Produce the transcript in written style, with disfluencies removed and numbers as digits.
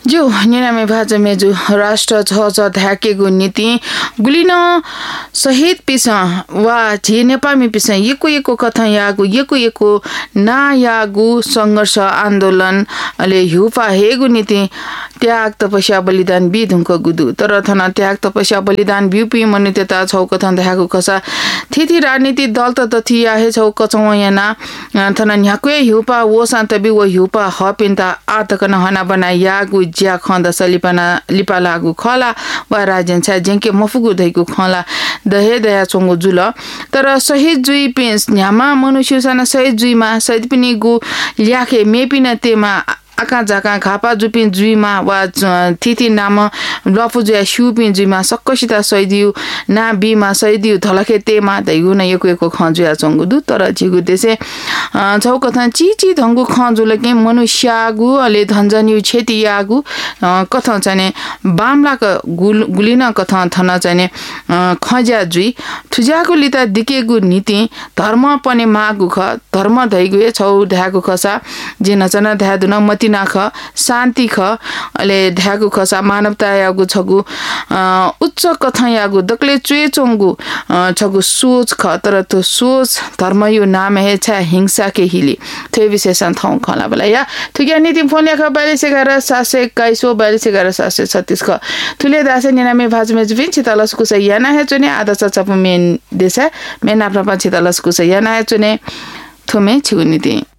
जो निनामे भाजा मेजु राष्ट्र छ धाकेको नीति गुलिन सहित पिस वा झे नेपामी पिस एको कथा यागु एको ना यागु संघर्ष आन्दोलन अले हुपा हेगु नीति त्याग तपस्या बलिदान बिधुंक गुदु तर थना त्याग तपस्या बलिदान बिउपी मन्यता छौ कथन धागु खसा थिथि राजनीति दल त तथिया हे छौ कचौ याना थना न्याक्वे हुपा वो शान्तबि वो हुपा हपिन्ता आतकन हना बना यागु ज्या खन्द लिपा लागु खला वा राजन छ जेंके मफुगु धैगु खला दहे दया चंगु जुल तर शहीद जुई पेन्स न्यामा मनुष्य सन शहीद जुईमा शहीद पनि गु ल्याखे मेपिन तेमा आका जाका खापा जुपिन जुईमा वा थिथि नाम लफुजुया शुपिन जुईमा सक्कसिता सैदिउ ना बीमा सैदिउ धलखे तेमा दैगु न एको खजुया चंगुदु तर जिगु देसे छौ कथा चिची धंगु खजुलके मनुष्यगु अले धन्जनिउ छेतियागु कथा चाहिँ बामलाक गुलिन कथा थना चाहिँ खज्या जुई थुज्याको लिता दिकेगु नीति धर्म पनि मागु ख धर्म दैगु छौ ढागु खसा जे नचन ध्यादुन मति नाख शान्ति ख अले ढागु खसा मानवता यागु छगु उच्च कथा यागु दक्ले चुएचोंगु छगु सोच ख तर त्यो सोच धर्म यो नाम हे छ हिंसा के हिली त्यो विशेषण थौ खला बला या थुग्या नीति फोन लेख 4211 721 ख थुले दासे निनामे भाजमे जुबिन चितलसकु से याना हे चुने आधा चचप मेन देसा मेन आफ्ना पछि तलसकु से याना हे चुने थुमे छिगु नीति